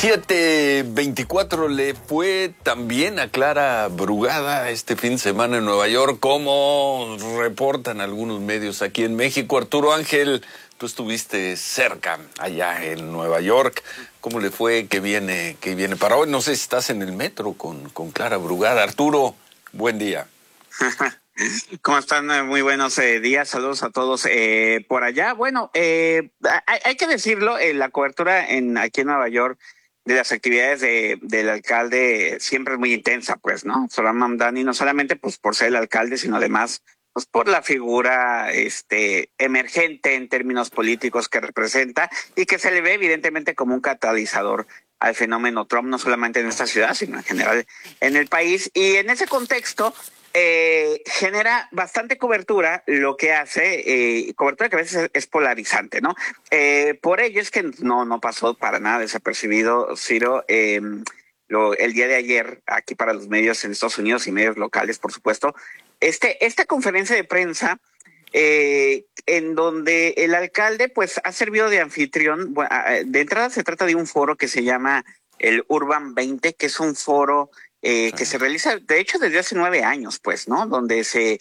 7:24 le fue también a Clara Brugada este fin de semana en Nueva York, como reportan algunos medios aquí en México. Arturo Ángel, tú estuviste cerca allá en Nueva York. ¿Cómo le fue? ¿Qué viene para hoy? No sé si estás en el metro con Clara Brugada. Arturo, buen día. ¿Cómo están? Muy buenos días, saludos a todos por allá. Bueno, hay que decirlo, la cobertura aquí en Nueva York de las actividades del alcalde siempre es muy intensa, pues, ¿no? Zohran Mamdani, no solamente pues por ser el alcalde, sino además pues por la figura emergente en términos políticos que representa y que se le ve evidentemente como un catalizador al fenómeno Trump, no solamente en esta ciudad, sino en general en el país. Y en ese contexto genera bastante cobertura, lo que hace, cobertura que a veces es polarizante, ¿no? Por ello es que no pasó para nada desapercibido, Ciro, el día de ayer, aquí para los medios en Estados Unidos y medios locales, por supuesto, esta conferencia de prensa, en donde el alcalde pues ha servido de anfitrión. Bueno, de entrada se trata de un foro que se llama el Urban 20, que es un foro que se realiza, de hecho, desde hace 9 años, pues, ¿no? Donde se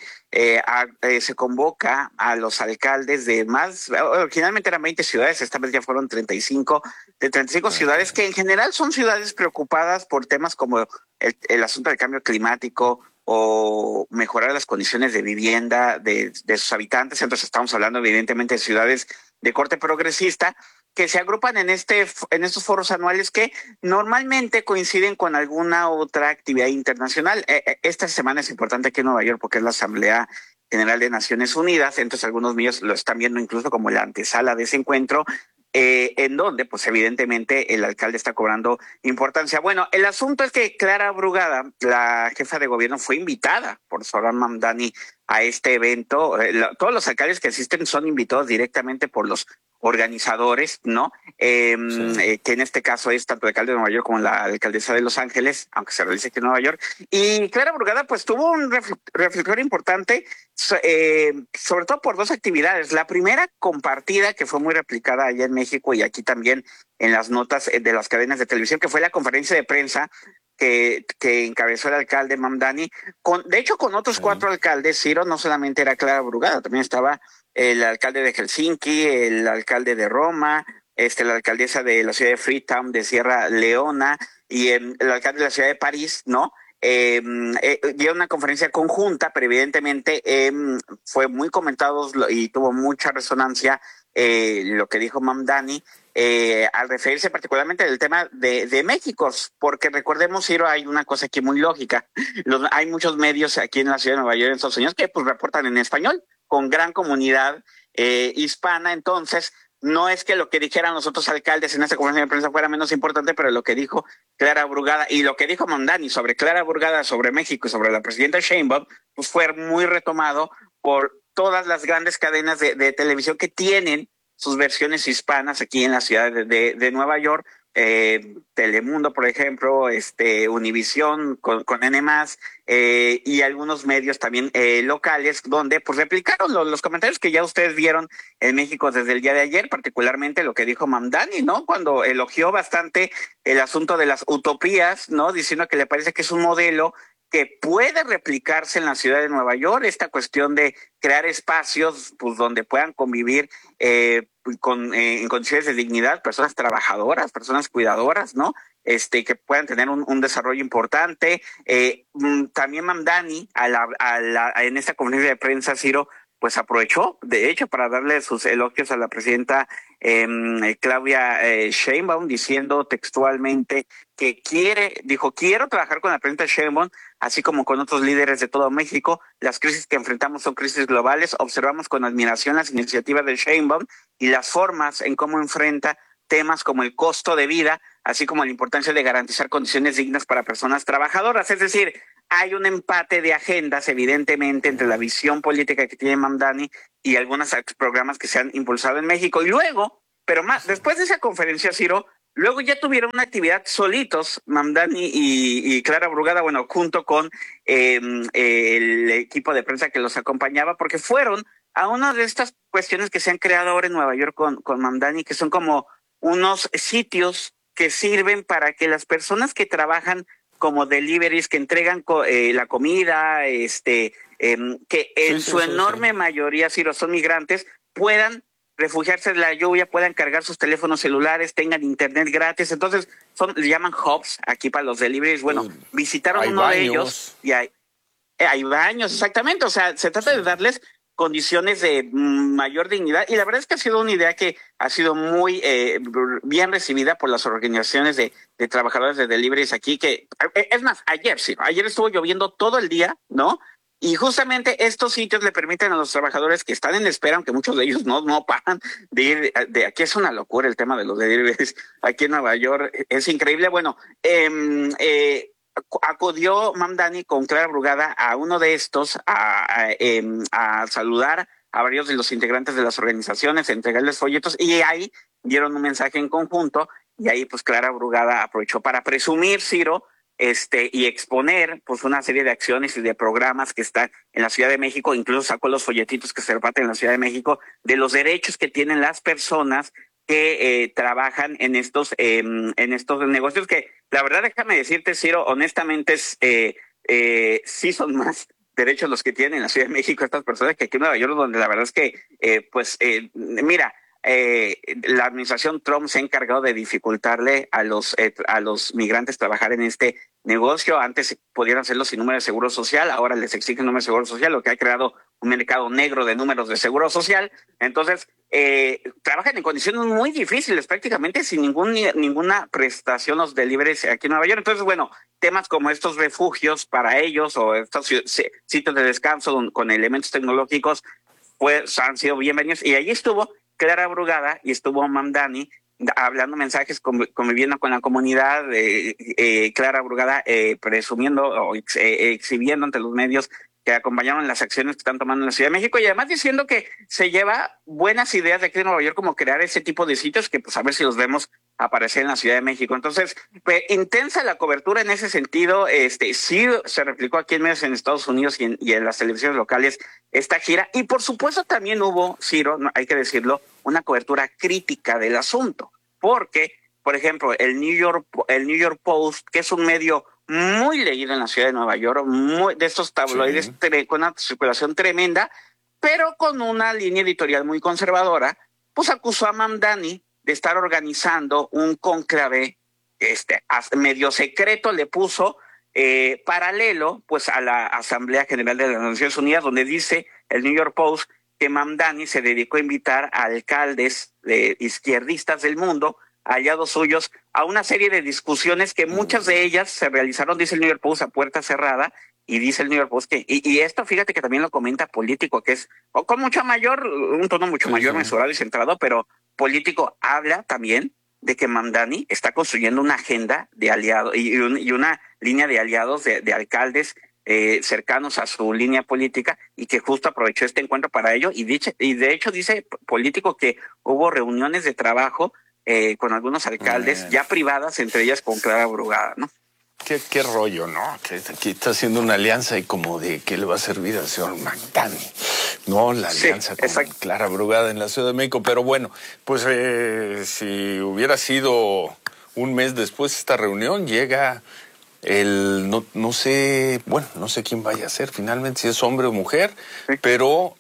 convoca a los alcaldes de originalmente eran 20 ciudades, esta vez ya fueron 35, de 35 ciudades, que en general son ciudades preocupadas por temas como el asunto del cambio climático o mejorar las condiciones de vivienda de sus habitantes. Entonces estamos hablando evidentemente de ciudades de corte progresista, que se agrupan en estos foros anuales que normalmente coinciden con alguna otra actividad internacional. Esta semana es importante aquí en Nueva York porque es la Asamblea General de Naciones Unidas, entonces algunos medios lo están viendo incluso como la antesala de ese encuentro, en donde pues evidentemente el alcalde está cobrando importancia. Bueno, el asunto es que Clara Brugada, la jefa de gobierno, fue invitada por Zohran Mamdani a este evento. Todos los alcaldes que asisten son invitados directamente por los organizadores, ¿no? Sí. Que en este caso es tanto el alcalde de Nueva York como la alcaldesa de Los Ángeles, aunque se realice aquí en Nueva York. Y Clara Brugada pues tuvo un reflector importante, sobre todo por dos actividades. La primera, compartida, que fue muy replicada allá en México y aquí también en las notas de las cadenas de televisión, que fue la conferencia de prensa que encabezó el alcalde Mamdani, de hecho con otros 4 alcaldes. Ciro, no solamente era Clara Brugada, también estaba el alcalde de Helsinki, el alcalde de Roma, la alcaldesa de la ciudad de Freetown, de Sierra Leona, y el alcalde de la ciudad de París, ¿no? Dio una conferencia conjunta, pero evidentemente fue muy comentado y tuvo mucha resonancia lo que dijo Mamdani, al referirse particularmente del tema de México, porque recordemos, Ciro, hay una cosa aquí muy lógica. Hay muchos medios aquí en la ciudad de Nueva York, en Estados Unidos, que pues reportan en español, con gran comunidad hispana. Entonces, no es que lo que dijeran los otros alcaldes en esta conferencia de prensa fuera menos importante, pero lo que dijo Clara Brugada y lo que dijo Mamdani sobre Clara Brugada, sobre México y sobre la presidenta Sheinbaum, pues fue muy retomado por todas las grandes cadenas de televisión que tienen sus versiones hispanas aquí en la ciudad de Nueva York. Telemundo, por ejemplo, Univisión con N+, y algunos medios también locales, donde pues replicaron los comentarios que ya ustedes vieron en México desde el día de ayer, particularmente lo que dijo Mamdani, ¿no? Cuando elogió bastante el asunto de las utopías, ¿no? Diciendo que le parece que es un modelo que puede replicarse en la ciudad de Nueva York, esta cuestión de crear espacios pues donde puedan convivir en condiciones de dignidad, personas trabajadoras, personas cuidadoras, ¿no? Que puedan tener un desarrollo importante. También Mamdani, en esta conferencia de prensa, Ciro, pues aprovechó, de hecho, para darle sus elogios a la presidenta Claudia Sheinbaum, diciendo textualmente que quiero trabajar con la presidenta Sheinbaum, así como con otros líderes de todo México. Las crisis que enfrentamos son crisis globales. Observamos con admiración las iniciativas de Sheinbaum y las formas en cómo enfrenta temas como el costo de vida, así como la importancia de garantizar condiciones dignas para personas trabajadoras. Es decir, hay un empate de agendas, evidentemente, entre la visión política que tiene Mamdani y algunos programas que se han impulsado en México. Y luego, pero más, después de esa conferencia, Ciro, luego ya tuvieron una actividad solitos, Mamdani y Clara Brugada, bueno, junto con el equipo de prensa que los acompañaba, porque fueron a una de estas cuestiones que se han creado ahora en Nueva York con Mamdani, que son como unos sitios que sirven para que las personas que trabajan como deliveries, que entregan la comida, que en su enorme mayoría, Ciro, son migrantes, puedan refugiarse de la lluvia, puedan cargar sus teléfonos celulares, tengan internet gratis. Entonces, le llaman hubs aquí para los deliveries. Bueno, visitaron uno de ellos y hay baños, exactamente. O sea, se trata de darles condiciones de mayor dignidad, y la verdad es que ha sido una idea que ha sido muy bien recibida por las organizaciones de trabajadores de deliveries aquí, que es más, ayer estuvo lloviendo todo el día, ¿no? Y justamente estos sitios le permiten a los trabajadores que están en espera, aunque muchos de ellos no paran de ir, de aquí es una locura el tema de los deliveries aquí en Nueva York, es increíble. Bueno, acudió Mamdani con Clara Brugada a uno de estos a saludar a varios de los integrantes de las organizaciones, a entregarles folletos, y ahí dieron un mensaje en conjunto, y ahí pues Clara Brugada aprovechó para presumir, Ciro, y exponer pues una serie de acciones y de programas que están en la Ciudad de México. Incluso sacó los folletitos que se reparten en la Ciudad de México de los derechos que tienen las personas que trabajan en estos negocios, que la verdad, déjame decirte, Ciro, honestamente sí son más derechos los que tienen en la Ciudad de México estas personas que aquí en Nueva York, donde la verdad es que mira, la administración Trump se ha encargado de dificultarle a los migrantes trabajar en este negocio. Antes podían hacerlo sin número de seguro social, ahora les exigen número de seguro social, lo que ha creado un mercado negro de números de seguro social. Entonces, trabajan en condiciones muy difíciles, prácticamente sin ninguna prestación los deliveries aquí en Nueva York. Entonces, bueno, temas como estos refugios para ellos o estos sitios de descanso con elementos tecnológicos pues han sido bienvenidos. Y allí estuvo Clara Brugada y estuvo Mamdani hablando mensajes, conviviendo con la comunidad, Clara Brugada presumiendo o exhibiendo ante los medios que acompañaron las acciones que están tomando en la Ciudad de México, y además diciendo que se lleva buenas ideas de aquí de Nueva York, como crear ese tipo de sitios que pues a ver si los vemos aparecer en la Ciudad de México. Entonces, pues, intensa la cobertura en ese sentido. Sí se replicó aquí en medios en Estados Unidos y en las televisiones locales esta gira, y por supuesto también hubo, Ciro, hay que decirlo, una cobertura crítica del asunto, porque, por ejemplo, el New York Post, que es un medio muy leído en la ciudad de Nueva York, de estos tabloides con una circulación tremenda, pero con una línea editorial muy conservadora, pues acusó a Mamdani de estar organizando un cónclave medio secreto, le puso, paralelo pues a la Asamblea General de las Naciones Unidas, donde dice el New York Post que Mamdani se dedicó a invitar a alcaldes izquierdistas del mundo, aliados suyos, a una serie de discusiones que muchas de ellas se realizaron, dice el New York Post, a puerta cerrada, y dice el New York Post que, y esto fíjate que también lo comenta Político, que es con un tono mucho mayor, mesurado y centrado, pero Político habla también de que Mamdani está construyendo una agenda de aliados y una línea de aliados de alcaldes cercanos a su línea política, y que justo aprovechó este encuentro para ello, y de hecho dice Político que hubo reuniones de trabajo con algunos alcaldes ya privadas, entre ellas con Clara Brugada, ¿no? Qué rollo, ¿no? Que aquí está haciendo una alianza, y como de qué le va a servir al señor Mamdani, ¿no? La alianza con Clara Brugada en la Ciudad de México. Pero bueno, pues si hubiera sido un mes después esta reunión, llega no sé quién vaya a ser finalmente, si es hombre o mujer, pero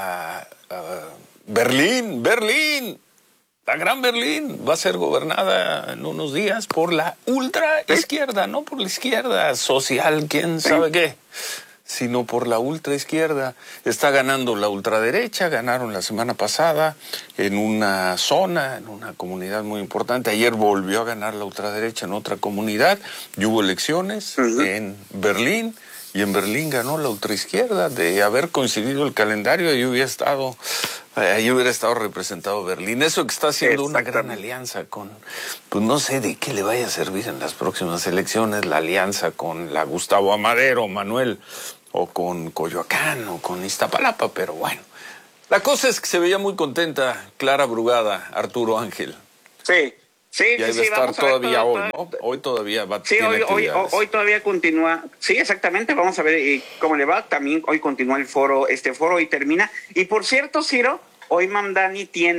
Berlín, la Gran Berlín va a ser gobernada en unos días por la ultra izquierda, no por la izquierda social, quién sabe qué, sino por la ultra izquierda. Está ganando la ultraderecha, ganaron la semana pasada en una zona, en una comunidad muy importante. Ayer volvió a ganar la ultraderecha en otra comunidad, y hubo elecciones en Berlín, y en Berlín ganó la ultraizquierda. De haber coincidido el calendario, ahí hubiera estado representado Berlín. Eso que está haciendo una gran alianza con, pues no sé de qué le vaya a servir en las próximas elecciones, la alianza con la Gustavo Amadero, Manuel, o con Coyoacán, o con Iztapalapa, pero bueno. La cosa es que se veía muy contenta Clara Brugada, Arturo Ángel. Sí. Sí, y ahí va a estar todavía hoy, ¿no? Hoy todavía va a tener actividades. Hoy todavía continúa. Sí, exactamente. Vamos a ver cómo le va. También hoy continúa el foro, y termina. Y por cierto, Ciro, hoy Mamdani tiene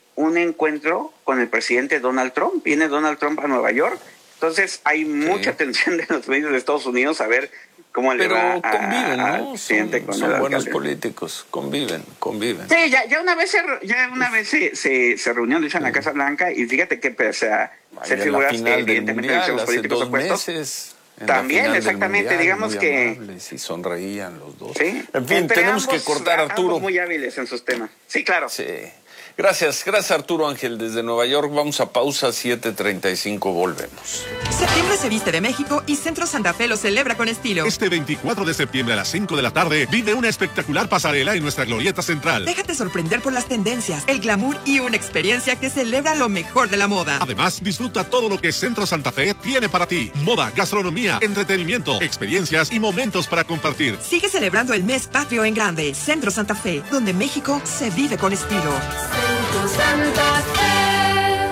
un encuentro con el presidente Donald Trump. Viene Donald Trump a Nueva York. Entonces hay mucha atención de los medios de Estados Unidos a ver cómo le va al presidente con el alcalde. Son buenos políticos, conviven. Sí, ya una vez se reunió Luis en la Casa Blanca, y fíjate que pese a ser figuras evidentemente de los políticos opuestos. También, exactamente, digamos que... Y sonreían los dos. Sí. En fin, tenemos que cortar, Arturo. Muy hábiles en sus temas. Sí, claro. Sí. Gracias Arturo Ángel desde Nueva York. Vamos a pausa, 7:35, volvemos. Septiembre se viste de México y Centro Santa Fe lo celebra con estilo. Este 24 de septiembre a las 5 de la tarde vive una espectacular pasarela en nuestra glorieta central. Déjate sorprender por las tendencias, el glamour y una experiencia que celebra lo mejor de la moda. Además, disfruta todo lo que Centro Santa Fe tiene para ti. Moda, gastronomía, entretenimiento, experiencias y momentos para compartir. Sigue celebrando el mes patrio en grande. Centro Santa Fe, donde México se vive con estilo. Santa Fe.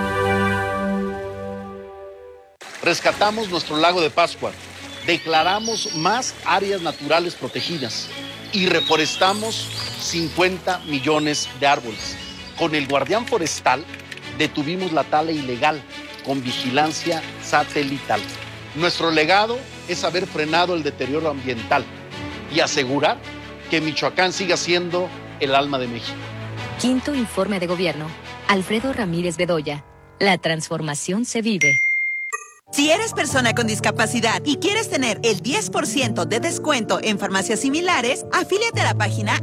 Rescatamos nuestro lago de Pascua, declaramos más áreas naturales protegidas y reforestamos 50 millones de árboles. Con el guardián forestal detuvimos la tala ilegal con vigilancia satelital. Nuestro legado es haber frenado el deterioro ambiental y asegurar que Michoacán siga siendo el alma de México. Quinto informe de gobierno. Alfredo Ramírez Bedoya. La transformación se vive. Si eres persona con discapacidad y quieres tener el 10% de descuento en farmacias similares, afíliate a la página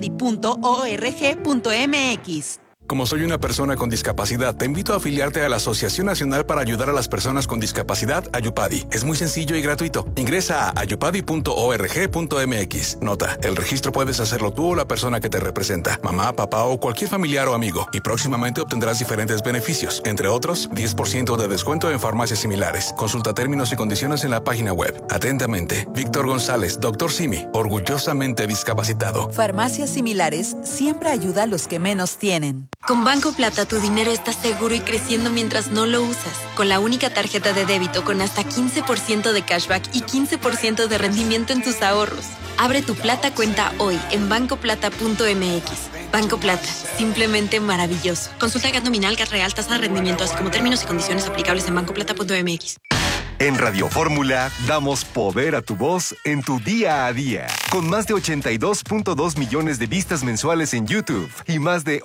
ayupadi.org.mx. Como soy una persona con discapacidad, te invito a afiliarte a la Asociación Nacional para Ayudar a las Personas con Discapacidad, Ayupadi. Es muy sencillo y gratuito. Ingresa a ayupadi.org.mx. Nota, el registro puedes hacerlo tú o la persona que te representa, mamá, papá o cualquier familiar o amigo, y próximamente obtendrás diferentes beneficios, entre otros, 10% de descuento en farmacias similares. Consulta términos y condiciones en la página web. Atentamente, Víctor González, Dr. Simi, orgullosamente discapacitado. Farmacias similares siempre ayuda a los que menos tienen. Con Banco Plata tu dinero está seguro y creciendo mientras no lo usas. Con la única tarjeta de débito con hasta 15% de cashback y 15% de rendimiento en tus ahorros. Abre tu Plata cuenta hoy en bancoplata.mx. Banco Plata, simplemente maravilloso. Consulta GAT nominal, GAT real, tasa de rendimiento, así como términos y condiciones aplicables en bancoplata.mx. En Radio Fórmula damos poder a tu voz en tu día a día. Con más de 82.2 millones de vistas mensuales en YouTube y más de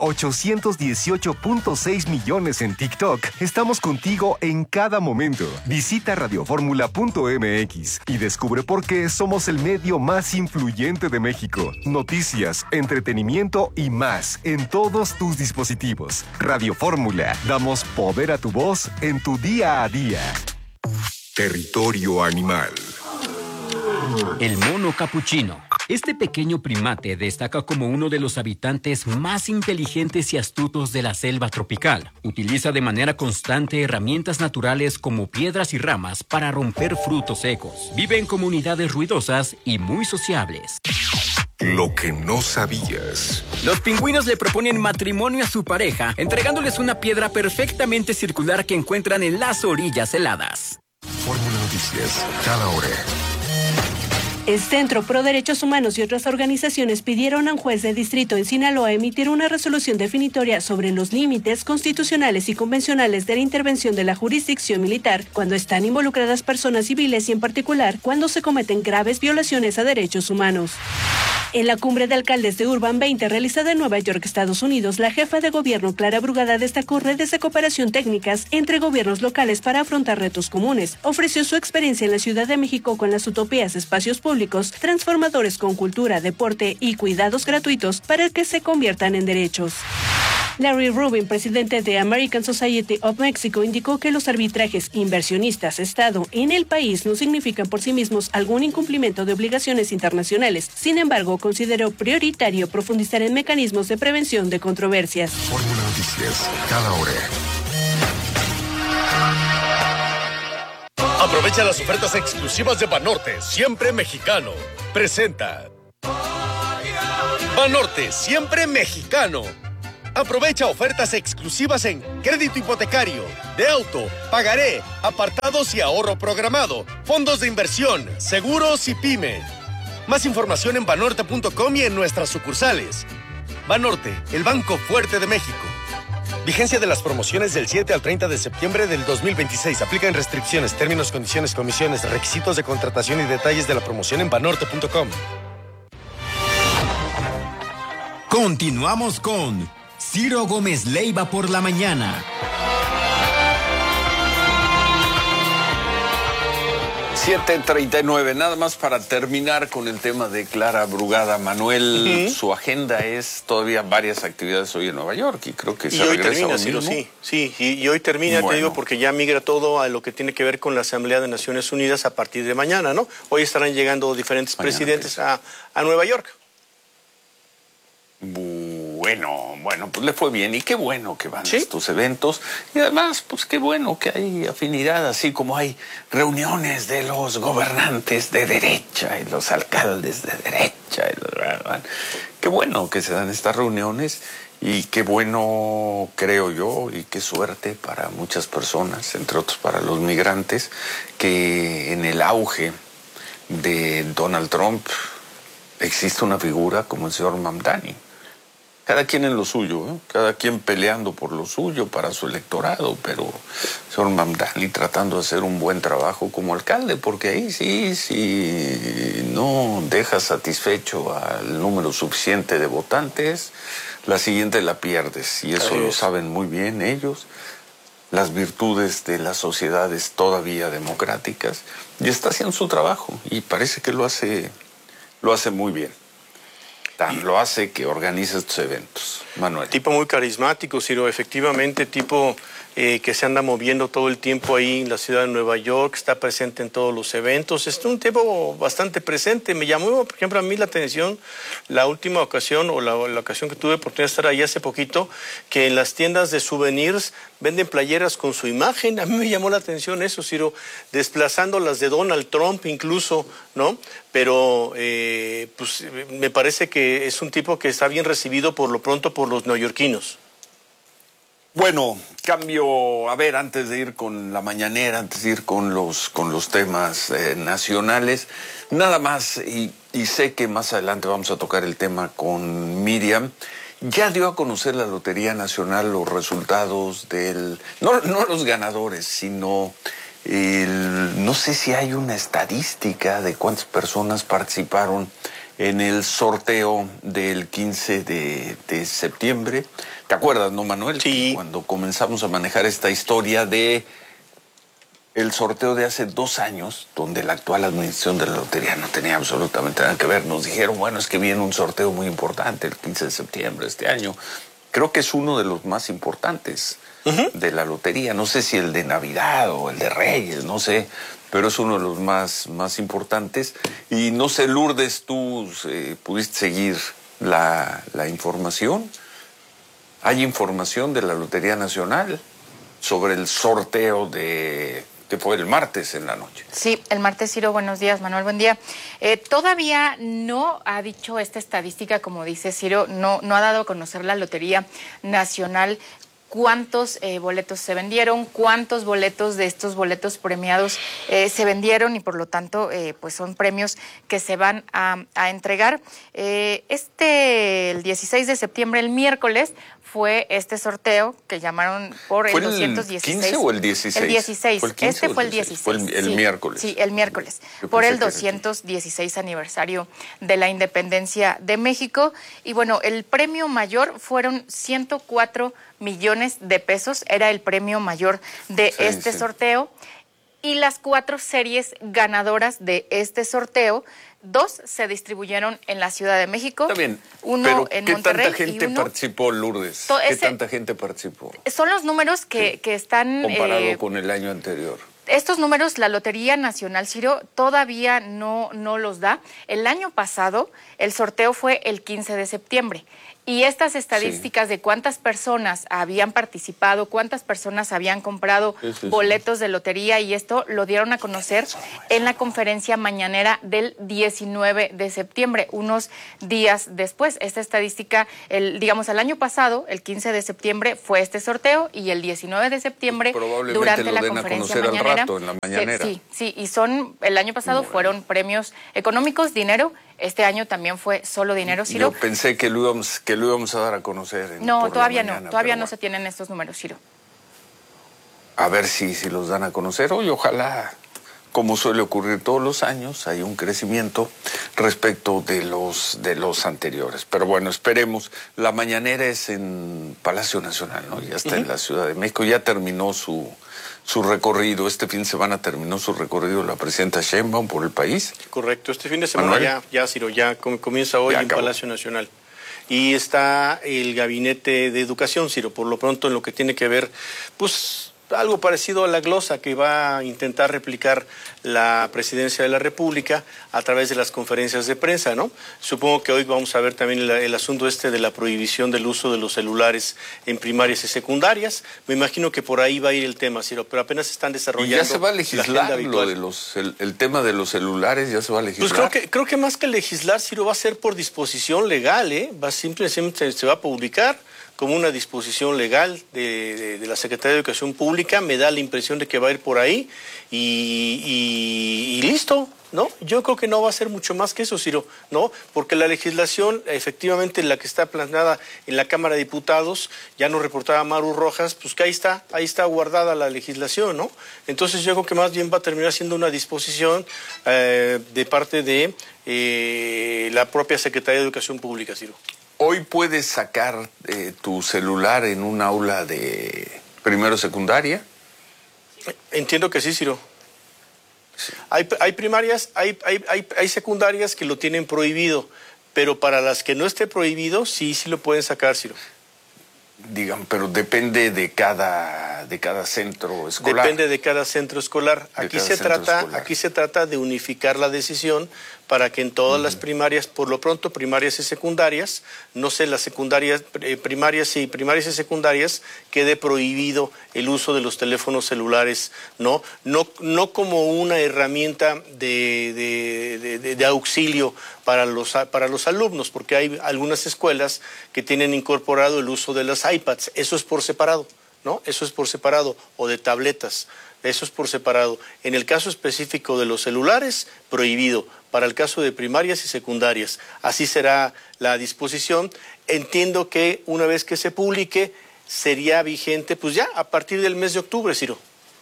818.6 millones en TikTok, estamos contigo en cada momento. Visita radioformula.mx y descubre por qué somos el medio más influyente de México. Noticias, entretenimiento y más en todos tus dispositivos. Radio Fórmula, damos poder a tu voz en tu día a día. Territorio animal. El mono capuchino. Este pequeño primate destaca como uno de los habitantes más inteligentes y astutos de la selva tropical. Utiliza de manera constante herramientas naturales como piedras y ramas para romper frutos secos. Vive en comunidades ruidosas y muy sociables. Lo que no sabías. Los pingüinos le proponen matrimonio a su pareja, entregándoles una piedra perfectamente circular que encuentran en las orillas heladas. Fórmula Noticias, cada hora. El Centro Pro Derechos Humanos y otras organizaciones pidieron a un juez de distrito en Sinaloa emitir una resolución definitoria sobre los límites constitucionales y convencionales de la intervención de la jurisdicción militar cuando están involucradas personas civiles y en particular cuando se cometen graves violaciones a derechos humanos. En la cumbre de alcaldes de Urban 20 realizada en Nueva York, Estados Unidos, la jefa de gobierno Clara Brugada destacó redes de cooperación técnicas entre gobiernos locales para afrontar retos comunes. Ofreció su experiencia en la Ciudad de México con las utopías de espacios públicos transformadores con cultura, deporte y cuidados gratuitos para que se conviertan en derechos. Larry Rubin, presidente de American Society of Mexico, indicó que los arbitrajes inversionistas-Estado en el país no significan por sí mismos algún incumplimiento de obligaciones internacionales. Sin embargo, consideró prioritario profundizar en mecanismos de prevención de controversias. Fórmula Noticias, cada hora. Aprovecha las ofertas exclusivas de Banorte, siempre mexicano. Presenta. Banorte, siempre mexicano. Aprovecha ofertas exclusivas en crédito hipotecario, de auto, pagaré, apartados y ahorro programado, fondos de inversión, seguros y pyme. Más información en banorte.com y en nuestras sucursales. Banorte, el banco fuerte de México. Vigencia de las promociones del 7 al 30 de septiembre del 2026. Aplican restricciones, términos, condiciones, comisiones, requisitos de contratación y detalles de la promoción en banorte.com. Continuamos con Ciro Gómez Leiva por la mañana. 7:39, nada más para terminar con el tema de Clara Brugada. Manuel, su agenda es todavía varias actividades hoy en Nueva York y creo que se hoy regresa termina, hoy Ciro, mismo. sí, y hoy termina, bueno, te digo, porque ya migra todo a lo que tiene que ver con la Asamblea de Naciones Unidas a partir de mañana, ¿no? Hoy estarán llegando diferentes presidentes a Nueva York. Bueno, pues le fue bien y qué bueno que van estos eventos y además, pues qué bueno que hay afinidad, así como hay reuniones de los gobernantes de derecha y los alcaldes de derecha. Qué bueno que se dan estas reuniones y qué bueno, creo yo, y qué suerte para muchas personas, entre otros para los migrantes, que en el auge de Donald Trump existe una figura como el señor Mamdani. Cada quien en lo suyo, ¿eh? Cada quien peleando por lo suyo para su electorado, pero el señor Mamdani tratando de hacer un buen trabajo como alcalde, porque ahí sí no deja satisfecho al número suficiente de votantes, la siguiente la pierdes, y eso lo saben muy bien ellos, las virtudes de las sociedades todavía democráticas, y está haciendo su trabajo, y parece que lo hace muy bien. Lo hace que organice estos eventos. Manuel. Tipo muy carismático, Ciro, efectivamente, tipo que se anda moviendo todo el tiempo ahí en la ciudad de Nueva York, está presente en todos los eventos, es un tipo bastante presente. Me llamó, por ejemplo, a mí la atención la última ocasión, o la ocasión que tuve oportunidad de estar ahí hace poquito, que en las tiendas de souvenirs venden playeras con su imagen. A mí me llamó la atención eso, Ciro, desplazando las de Donald Trump incluso, ¿no? Pero pues me parece que es un tipo que está bien recibido por lo pronto por los neoyorquinos. Bueno, cambio, a ver, antes de ir con la mañanera, antes de ir con los temas nacionales, nada más, y sé que más adelante vamos a tocar el tema con Miriam. Ya dio a conocer la Lotería Nacional los resultados no los ganadores, sino no sé si hay una estadística de cuántas personas participaron en el sorteo del 15 de septiembre. ¿Te acuerdas, no, Manuel? Sí. Cuando comenzamos a manejar esta historia de el sorteo de hace 2 años, donde la actual administración de la lotería no tenía absolutamente nada que ver, nos dijeron, bueno, es que viene un sorteo muy importante el 15 de septiembre este año. Creo que es uno de los más importantes de la lotería. No sé si el de Navidad o el de Reyes, no sé, pero es uno de los más importantes. Y no sé, Lourdes, tú pudiste seguir la información. ¿Hay información de la Lotería Nacional sobre el sorteo que fue el martes en la noche? Sí, el martes, Ciro, buenos días, Manuel, buen día. Todavía no ha dicho esta estadística, como dice Ciro, no ha dado a conocer la Lotería Nacional cuántos boletos se vendieron, cuántos boletos de estos boletos premiados se vendieron y por lo tanto pues son premios que se van a entregar. El 16 de septiembre, el miércoles, fue este sorteo que llamaron por el 216. ¿El 15 o el 16? El 16. ¿Fue el 15 fue el 16. Fue el miércoles. Sí, el miércoles. Por el 216 aniversario de la independencia de México. Y bueno, el premio mayor fueron 104 millones de pesos. Era el premio mayor de este sorteo. Y las 4 series ganadoras de este sorteo, 2 se distribuyeron en la Ciudad de México. Está bien, uno en Monterrey. ¿Qué tanta gente participó, Lourdes? ¿Qué tanta gente participó? Son los números que están... Comparado con el año anterior. Estos números la Lotería Nacional, Ciro, todavía no los da. El año pasado el sorteo fue el 15 de septiembre. Y estas estadísticas de cuántas personas habían participado, cuántas personas habían comprado boletos de lotería y esto lo dieron a conocer en la conferencia mañanera del 19 de septiembre, unos días después. Esta estadística, el año pasado, el 15 de septiembre, fue este sorteo y el 19 de septiembre, durante la conferencia mañanera. En la mañanera. Sí, y el año pasado fueron premios económicos, dinero Este año también fue solo dinero, Ciro. Yo pensé que lo íbamos a dar a conocer. No, todavía mañana, no. Todavía no bueno. se tienen estos números, Ciro. A ver si los dan a conocer hoy. Ojalá, como suele ocurrir todos los años, hay un crecimiento respecto de los anteriores. Pero bueno, esperemos. La mañanera es en Palacio Nacional, ¿no? Ya está en la Ciudad de México. Ya terminó su recorrido. Este fin de semana terminó su recorrido la presidenta Sheinbaum por el país. Correcto. Este fin de semana ya, Ciro, ya comienza hoy en Palacio Nacional. Y está el Gabinete de Educación, Ciro, por lo pronto en lo que tiene que ver, pues, algo parecido a la glosa que va a intentar replicar la Presidencia de la República a través de las conferencias de prensa, ¿no? Supongo que hoy vamos a ver también el asunto de la prohibición del uso de los celulares en primarias y secundarias. Me imagino que por ahí va a ir el tema, Ciro, pero apenas están desarrollando. ¿Y ya se va a legislar el tema de los celulares? ¿Ya se va a legislar? Pues creo que más que legislar, Ciro, va a ser por disposición legal, ¿eh? Simplemente se va a publicar como una disposición legal de la Secretaría de Educación Pública. Me da la impresión de que va a ir por ahí y listo, ¿no? Yo creo que no va a ser mucho más que eso, Ciro, ¿no? Porque la legislación, efectivamente, la que está plasmada en la Cámara de Diputados, ya nos reportaba Maru Rojas, pues que ahí está guardada la legislación, ¿no? Entonces yo creo que más bien va a terminar siendo una disposición de parte de la propia Secretaría de Educación Pública, Ciro. ¿Hoy puedes sacar tu celular en un aula de primero secundaria? Entiendo que sí, Ciro. Sí. Hay primarias, hay secundarias que lo tienen prohibido, pero para las que no esté prohibido, sí lo pueden sacar, Ciro. Digan, pero depende de cada centro escolar. Depende de cada centro escolar. Aquí se trata de unificar la decisión para que en todas las primarias, por lo pronto primarias y secundarias, no sé, las secundarias, primarias y secundarias, quede prohibido el uso de los teléfonos celulares, no como una herramienta de auxilio para los alumnos, porque hay algunas escuelas que tienen incorporado el uso de las iPads. Eso es por separado, ¿no? Eso es por separado, o de tabletas. Eso es por separado. En el caso específico de los celulares, prohibido. Para el caso de primarias y secundarias, así será la disposición. Entiendo que una vez que se publique, sería vigente, pues ya, a partir del mes de octubre, Ciro.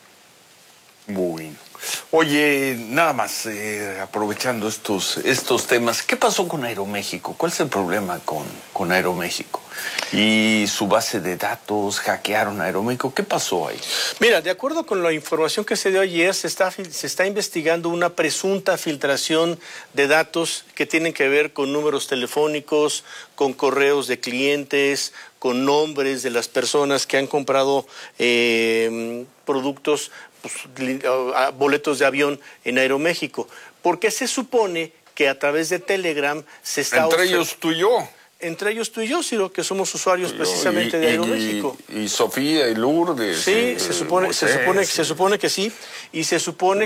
Bueno. Oye, nada más, aprovechando estos temas, ¿qué pasó con Aeroméxico? ¿Cuál es el problema con Aeroméxico? Y su base de datos, hackearon Aeroméxico, ¿qué pasó ahí? Mira, de acuerdo con la información que se dio ayer, se está investigando una presunta filtración de datos que tienen que ver con números telefónicos, con correos de clientes, con nombres de las personas que han comprado productos, pues, boletos de avión en Aeroméxico, porque se supone que a través de Telegram se está... Entre ellos tú y yo. Entre ellos tú y yo, Ciro, que somos usuarios precisamente de Aeroméxico. Y Sofía y Lourdes. Sí, se supone que sí, y se supone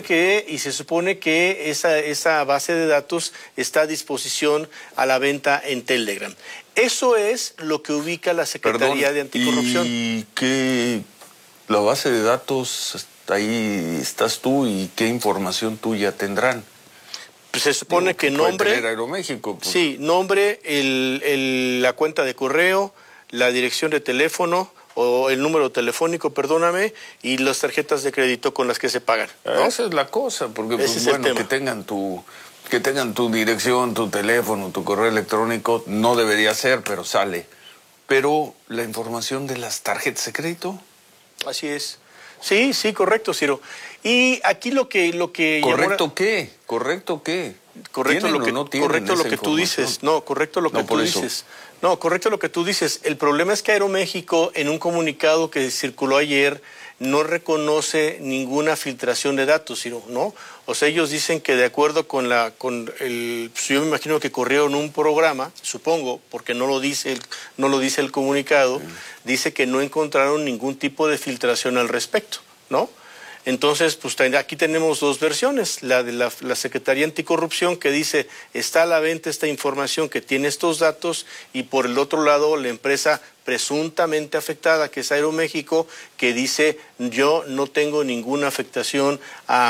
que esa base de datos está a disposición a la venta en Telegram. Eso es lo que ubica la Secretaría de Anticorrupción. ¿Y qué? La base de datos, ahí estás tú, y qué información tuya tendrán. Pues se supone que nombre, Aeroméxico, pues. Sí, nombre, la cuenta de correo, la dirección de teléfono o el número telefónico, perdóname, y las tarjetas de crédito con las que se pagan, ¿no? Esa es la cosa, porque pues, es bueno, que tengan tu dirección, tu teléfono, tu correo electrónico, no debería ser, pero sale. Pero la información de las tarjetas de crédito. Así es. Sí, correcto, Ciro. Y aquí lo que ¿Correcto qué? ¿Correcto qué? Correcto lo que no correcto lo que tú dices. No, correcto lo que tú dices. No, correcto lo que tú dices. El problema es que Aeroméxico, en un comunicado que circuló ayer, no reconoce ninguna filtración de datos, Ciro, ¿no? O sea, ellos dicen que de acuerdo con pues yo me imagino que corrieron un programa, supongo, porque no lo dice el comunicado, dice que no encontraron ningún tipo de filtración al respecto, ¿no? Entonces, pues aquí tenemos dos versiones, la de la Secretaría Anticorrupción, que dice está a la venta esta información que tiene estos datos, y por el otro lado la empresa presuntamente afectada, que es Aeroméxico, que dice yo no tengo ninguna afectación a